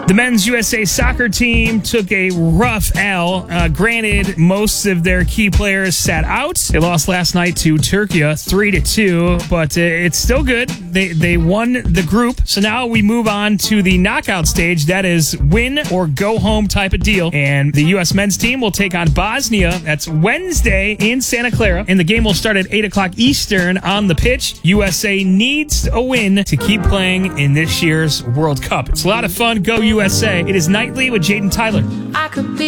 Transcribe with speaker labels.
Speaker 1: The men's USA soccer team took a rough L. Granted, most of their key players sat out. They lost last night to Turkey 3-2, but it's still good. They won the group. So now we move on to the knockout stage. That is win or go home type of deal. And the U.S. men's team will take on Bosnia. That's Wednesday in Santa Clara. And the game will start at 8 o'clock Eastern on the pitch. USA needs a win to keep playing in this year's World Cup. It's a lot of fun. Go USA. It is nightly with Jaden Tyler.